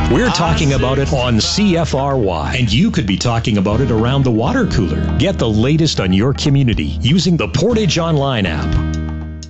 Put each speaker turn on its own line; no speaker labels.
We're talking about it on CFRY, and you could be talking about it around the water cooler. Get the latest on your community using the Portage Online app.